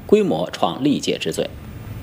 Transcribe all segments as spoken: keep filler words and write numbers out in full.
规模创历届之最。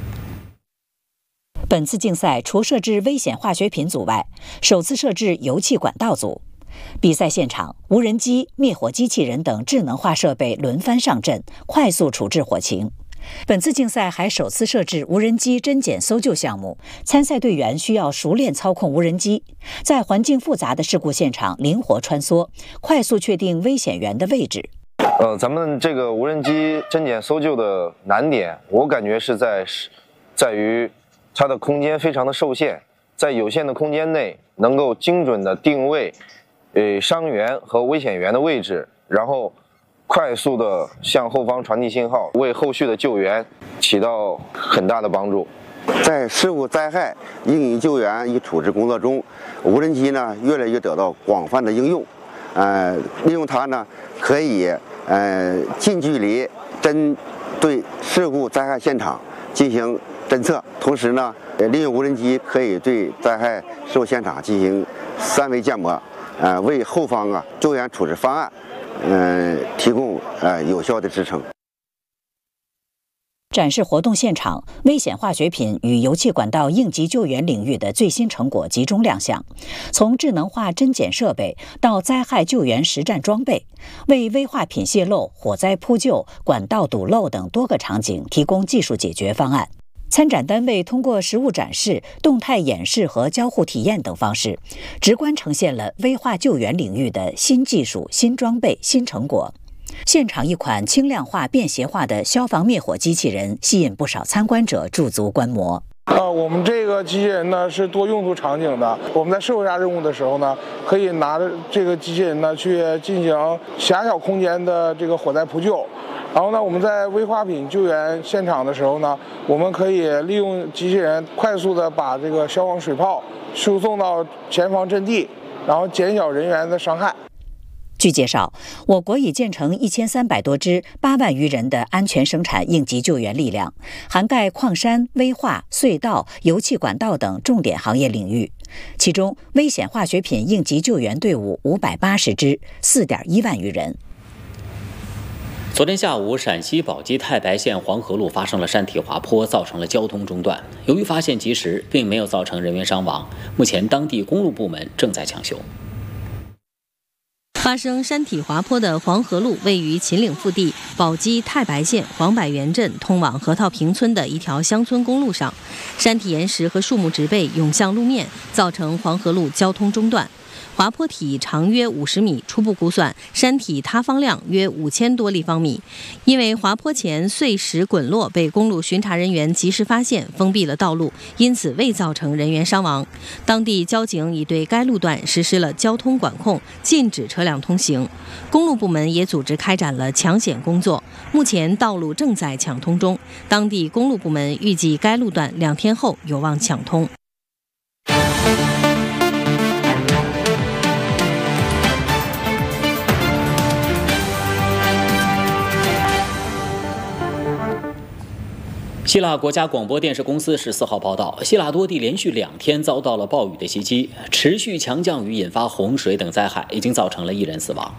本次竞赛除设置危险化学品组外，首次设置油气管道组。比赛现场，无人机、灭火机器人等智能化设备轮番上阵，快速处置火情。本次竞赛还首次设置无人机侦检搜救项目，参赛队员需要熟练操控无人机，在环境复杂的事故现场灵活穿梭，快速确定危险源的位置。 呃，咱们这个无人机侦检搜救的难点，我感觉是在在于它的空间非常的受限，在有限的空间内能够精准的定位呃伤源和危险源的位置，然后快速的向后方传递信号，为后续的救援起到很大的帮助。 在事故灾害应急救援与处置工作中，无人机呢越来越得到广泛的应用。呃，利用它呢，可以呃近距离针对事故灾害现场进行侦测，同时呢，利用无人机可以对灾害事故现场进行三维建模，呃，为后方啊救援处置方案，嗯、呃，提供呃有效的支撑。 展示活动现场，危险化学品与油气管道应急救援领域的最新成果集中亮相，从智能化侦检设备到灾害救援实战装备，为危化品泄漏、火灾扑救、管道堵漏等多个场景提供技术解决方案。参展单位通过实物展示、动态演示和交互体验等方式，直观呈现了危化救援领域的新技术、新装备、新成果。现场一款轻量化、便携化的消防灭火机器人吸引不少参观者驻足观摩。 呃，我们这个机器人呢是多用途场景的。我们在社会化任务的时候呢，可以拿着这个机器人呢去进行狭小空间的这个火灾扑救。然后呢，我们在危化品救援现场的时候呢，我们可以利用机器人快速的把这个消防水泡输送到前方阵地，然后减小人员的伤害。 据介绍，我国已建成一千三百多支、八万余人的安全生产应急救援力量，涵盖矿山、危化、隧道、油气管道等重点行业领域。其中，危险化学品应急救援队伍五百八十支，四点一万余人。 昨天下午，陕西宝鸡太白县黄河路发生了山体滑坡，造成了交通中断。由于发现及时，并没有造成人员伤亡，目前当地公路部门正在抢修。 发生山体滑坡的黄河路位于秦岭腹地宝鸡太白县黄柏园镇通往河套坪村的一条乡村公路上，山体岩石和树木植被涌向路面，造成黄河路交通中断。滑坡体长约五十米，初步估算山体塌方量约五千多立方米。因为滑坡前碎石滚落被公路巡查人员及时发现，封闭了道路，因此未造成人员伤亡。当地交警已对该路段实施了交通管控，禁止车辆通行。公路部门也组织开展了抢险工作，目前道路正在抢通中。当地公路部门预计该路段两天后有望抢通。 希腊国家广播电视公司十四号报道，希腊多地连续两天遭到了暴雨的袭击，持续强降雨引发洪水等灾害，已经造成了一人死亡。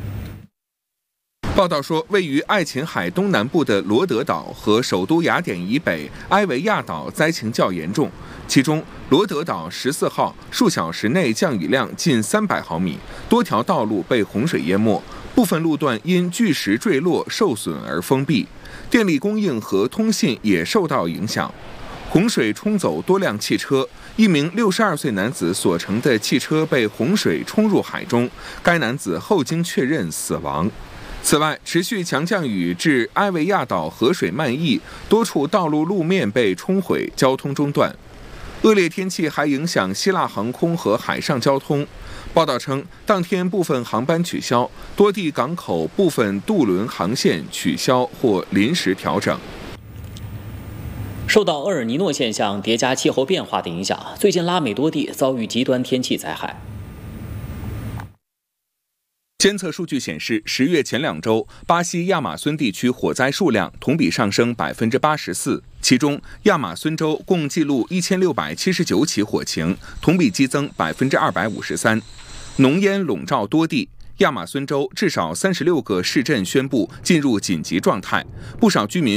报道说，位于爱琴海东南部的罗德岛和首都雅典以北埃维亚岛灾情较严重，其中罗德岛十四号数小时内降雨量近三百毫米，多条道路被洪水淹没，部分路段因巨石坠落受损而封闭，电力供应和通信也受到影响。洪水冲走多辆汽车，一名六十二岁男子所乘的汽车被洪水冲入海中，该男子后经确认死亡。此外，持续强降雨致埃维亚岛河水漫溢，多处道路路面被冲毁，交通中断。恶劣天气还影响希腊航空和海上交通。报道称，当天部分航班取消，多地港口部分渡轮航线取消或临时调整。 受到厄尔尼诺现象叠加气候变化的影响，最近拉美多地遭遇极端天气灾害。 监测数据显示，十月前两周，巴西亚马孙地区火灾数量同比上升百分之八十四，其中亚马孙州共记录一千六百七十九起火情，同比激增百分之二百五十三。浓烟笼罩多地，亚马孙州至少三十六个市镇宣布进入紧急状态，不少居民